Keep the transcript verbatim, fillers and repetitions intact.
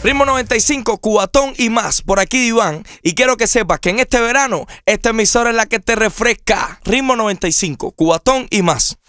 Ritmo noventa y cinco, Cubatón y más. Por aquí Iván. Y quiero que sepas que en este verano esta emisora es la que te refresca. Ritmo noventa y cinco, Cubatón y más.